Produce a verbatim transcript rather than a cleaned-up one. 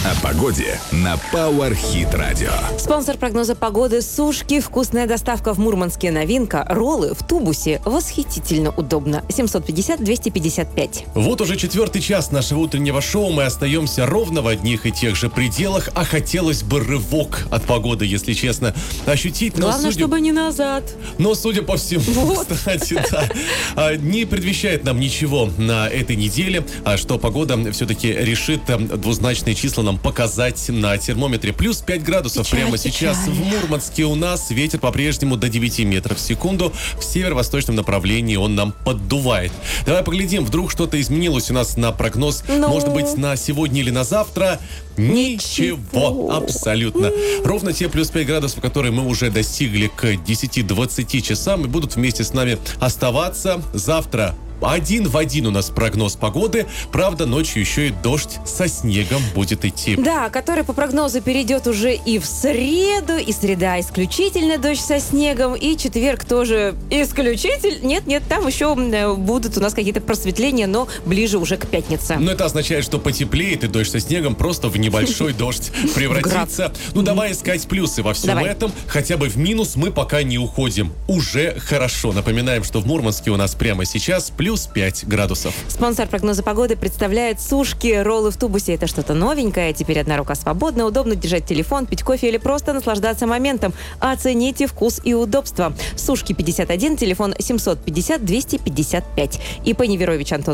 О погоде на Power Hit Radio. Спонсор прогноза погоды — сушки. Вкусная доставка в Мурманске. Новинка — роллы в тубусе. Восхитительно удобно. семьсот пятьдесят двести пятьдесят пять. Вот уже четвертый час нашего утреннего шоу. Мы остаемся ровно в одних и тех же пределах, а хотелось бы рывок от погоды, если честно, ощутить. Но Главное, судя... чтобы не назад. Но, судя по всему, Вот. кстати, да, не предвещает нам ничего на этой неделе, а что погода все-таки решит двузначные числа нам показать на термометре. Плюс пять градусов Печаль, прямо сейчас печаль. в Мурманске у нас. Ветер по-прежнему до девяти метров в секунду. В северо-восточном направлении он нам поддувает. Давай поглядим, вдруг что-то изменилось у нас на прогноз. Ну? Может быть, на сегодня или на завтра? Ничего. Ничего. Абсолютно. Ровно те плюс пять градусов, которые мы уже достигли к десяти-двадцати часам, и будут вместе с нами оставаться завтра. Один в один у нас прогноз погоды. Правда, ночью еще и дождь со снегом будет идти. Да, который по прогнозу перейдет уже и в среду, и среда исключительно дождь со снегом, и четверг тоже исключитель. Нет, нет, там еще будут у нас какие-то просветления, но ближе уже к пятнице. Но это означает, что потеплеет, и дождь со снегом просто в небольшой дождь превратится. Ну, давай искать плюсы во всем Давай. этом. Хотя бы в минус мы пока не уходим. Уже хорошо. Напоминаем, что в Мурманске у нас прямо сейчас плюс пять градусов. Спонсор прогноза погоды представляет сушки, роллы в тубусе. Это что-то новенькое. Теперь одна рука свободна. Удобно держать телефон, пить кофе или просто наслаждаться моментом. Оцените вкус и удобство. Сушки пятьдесят один, телефон семьсот пятьдесят двести пятьдесят пять. И П. Неверович Антон